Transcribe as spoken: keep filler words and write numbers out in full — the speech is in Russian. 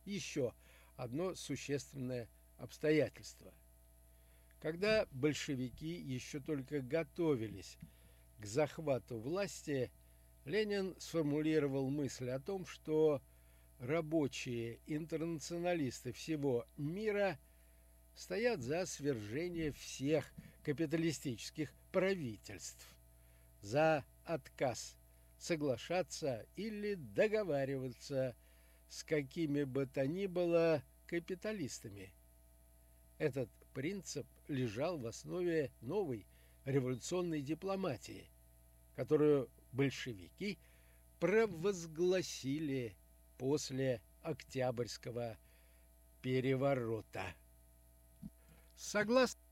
еще одно существенное обстоятельство. Когда большевики еще только готовились к захвату власти, Ленин сформулировал мысль о том, что рабочие интернационалисты всего мира стоят за свержение всех капиталистических правительств, за отказ соглашаться или договариваться с какими бы то ни было капиталистами. Этот принцип лежал в основе новой революционной дипломатии, которую большевики провозгласили после Октябрьского переворота. Согласно